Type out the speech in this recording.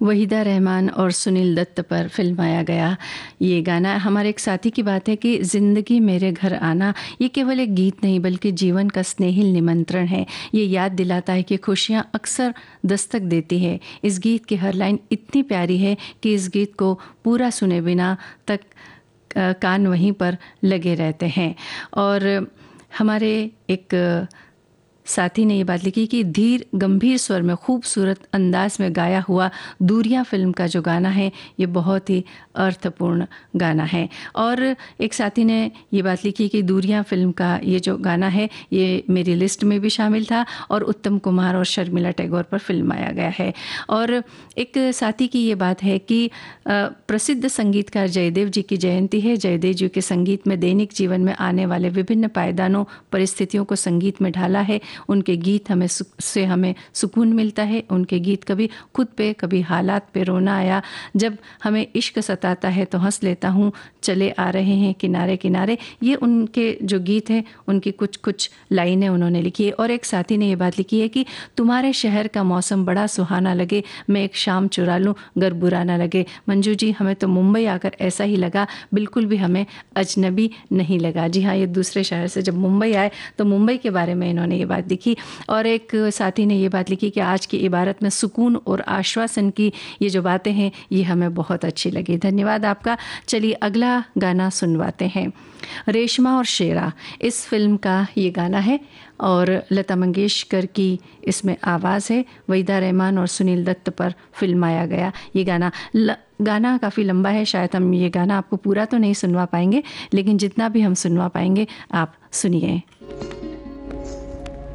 वहीदा रहमान और सुनील दत्त पर फिल्माया गया ये गाना। हमारे एक साथी की बात है कि ज़िंदगी मेरे घर आना ये केवल एक गीत नहीं बल्कि जीवन का स्नेहिल निमंत्रण है। ये याद दिलाता है कि खुशियाँ अक्सर दस्तक देती है। इस गीत की हर लाइन इतनी प्यारी है कि इस गीत को पूरा सुने बिना तक कान वहीं पर लगे रहते हैं। और हमारे एक साथी ने ये बात लिखी कि धीर गंभीर स्वर में खूबसूरत अंदाज में गाया हुआ दूरियां फिल्म का जो गाना है ये बहुत ही अर्थपूर्ण गाना है। और एक साथी ने ये बात लिखी कि दूरियां फिल्म का ये जो गाना है ये मेरी लिस्ट में भी शामिल था और उत्तम कुमार और शर्मिला टैगोर पर फिल्माया गया है। और एक साथी की ये बात है कि प्रसिद्ध संगीतकार जयदेव जी की जयंती है। जयदेव जी के संगीत में दैनिक जीवन में आने वाले विभिन्न पायदानों परिस्थितियों को संगीत में ढाला है। उनके गीत हमें सुकून मिलता है। उनके गीत कभी खुद पे कभी हालात पे रोना आया, जब हमें इश्क सताता है तो हंस लेता हूँ, चले आ रहे हैं किनारे किनारे, ये उनके जो गीत हैं उनकी कुछ कुछ लाइनें उन्होंने लिखी है। और एक साथी ने ये बात लिखी है कि तुम्हारे शहर का मौसम बड़ा सुहाना लगे, मैं एक शाम चुरा लूँ गर बुरा ना लगे। मंजू जी, हमें तो मुंबई आकर ऐसा ही लगा, बिल्कुल भी हमें अजनबी नहीं लगा। जी हाँ, ये दूसरे शहर से जब मुंबई आए तो मुंबई के बारे में इन्होंने ये बात लिखी। और एक साथी ने ये बात लिखी कि आज की इबारत में सुकून और आश्वासन की ये जो बातें हैं ये हमें बहुत अच्छी लगी। धन्यवाद आपका। चलिए अगला गाना सुनवाते हैं। रेशमा और शेरा इस फिल्म का ये गाना है और लता मंगेशकर की इसमें आवाज़ है। वहीदा रहमान और सुनील दत्त पर फिल्माया गया ये गाना काफ़ी लंबा है, शायद हम ये गाना आपको पूरा तो नहीं सुनवा पाएंगे, लेकिन जितना भी हम सुनवा पाएंगे आप सुनिए।